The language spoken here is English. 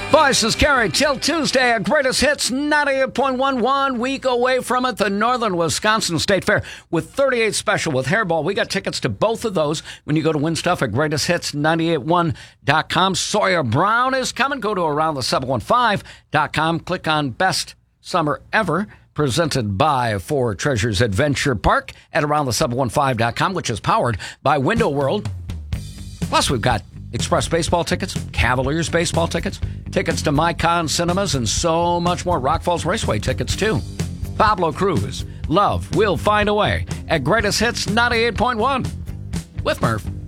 Boys, this is Carrie. Till Tuesday, a Greatest Hits 98.1, 1 week away from it, the Northern Wisconsin State Fair with 38 Special with Hairball. We got tickets to both of those when you go to win stuff at greatesthits981.com. Sawyer Brown is coming. Go to aroundthe715.com. Click on Best Summer Ever, presented by Four Treasures Adventure Park at aroundthe715.com, which is powered by Window World. Plus, we've got Express baseball tickets, Cavaliers baseball tickets, tickets to MyCon Cinemas, and so much more. Rock Falls Raceway tickets, too. Pablo Cruz, Love Will Find a Way at Greatest Hits 98.1 with Murph.